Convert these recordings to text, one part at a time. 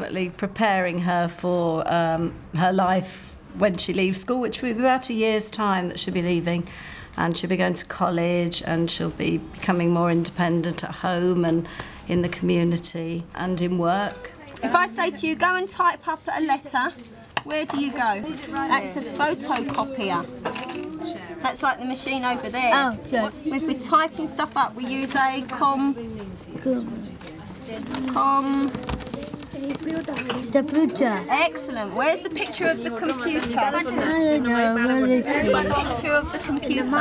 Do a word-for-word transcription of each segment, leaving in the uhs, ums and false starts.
definitely preparing her for um, her life when she leaves school, which will be about a year's time that she'll be leaving. And she'll be going to college, and she'll be becoming more independent at home and in the community and in work. If I say to you, go and type up a letter, where do you go? That's a photocopier. That's like the machine over there. Oh, sure. If we're typing stuff up, we use a com... com... Computer. Excellent. Where's the picture of the computer? I don't know, where is it? Picture of the computer.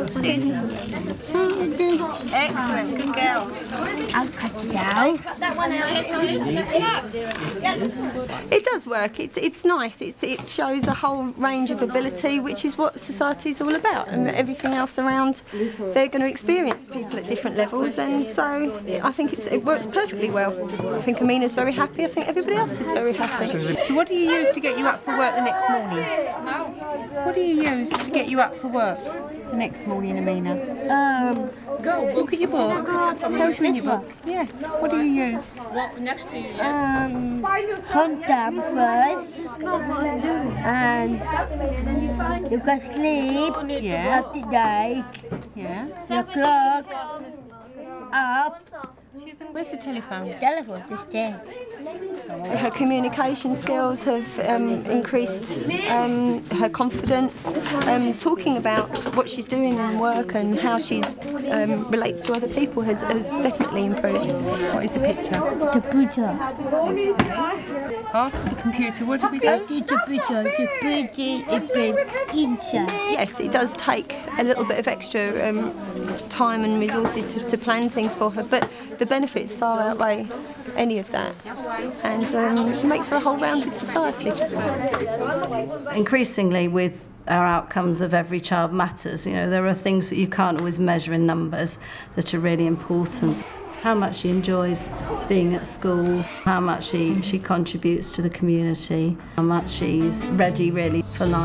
Excellent, good girl. I'll cut it out. That one out. It does work. It's it's nice. It's it shows a whole range of ability, which is what society is all about, and everything else around. They're going to experience people at different levels, and so I think it's, it works perfectly well. I think Amina's very happy. I think everybody else is very happy. So what do you use to get you up for work the next morning? What do you use to get you up for work the next morning, Amina? Um, Look at your book. Tell us in your book. Yeah. What do you use? um, calm down first, and you can sleep. Yeah. After that, Yeah. the clock up. Where's the telephone? Telephone just there. Her communication skills have um, increased, um, her confidence, um, talking about what she's doing in work and how she um, relates to other people has, has definitely improved. What is the picture? Computer. After the computer, what do we do? After the computer, the computer is inside. Yes, it does take a little bit of extra um, time and resources to, to plan things for her, but the benefits far outweigh any of that, and um, it makes for a whole rounded society. Increasingly, with our outcomes of Every Child Matters, you know, there are things that you can't always measure in numbers that are really important. How much she enjoys being at school, how much she, she contributes to the community, how much she's ready really for life.